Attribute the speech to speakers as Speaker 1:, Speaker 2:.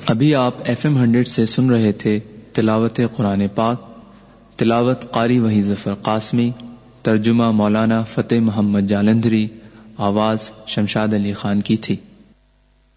Speaker 1: अभी आप FM 100 से सुन रहे थे तिलावत कुरान पाक। तिलावत कारी वही ज़फ़र क़ासमी, तर्जुमा मौलाना फ़तेह मोहम्मद जालंधरी, आवाज़ शमशाद अली खान की थी।